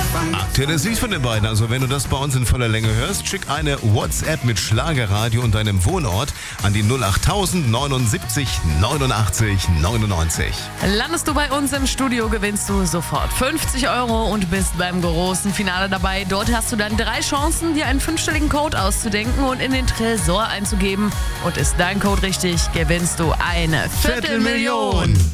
Aktuelles Lied von den beiden. Also wenn du das bei uns in voller Länge hörst, schick eine WhatsApp mit Schlagerradio und deinem Wohnort an die 08000 79 89 99. Landest du bei uns im Studio, gewinnst du sofort 50 € und bist beim großen Finale dabei. Dort hast du dann 3 Chancen, dir einen 5-stelligen Code auszudenken und in den Tresor einzugeben. Und ist dein Code richtig, gewinnst du eine Viertelmillion.